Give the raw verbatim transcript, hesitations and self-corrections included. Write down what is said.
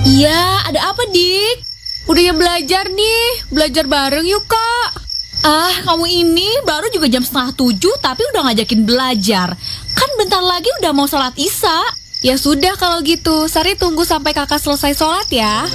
Iya, ada apa, Dik? Udah jam belajar nih, belajar bareng yuk, Kak. Ah, kamu ini baru juga jam setengah tujuh tapi udah ngajakin belajar. Kan bentar lagi udah mau sholat isya. Ya sudah kalau gitu, Sari tunggu sampai kakak selesai sholat ya.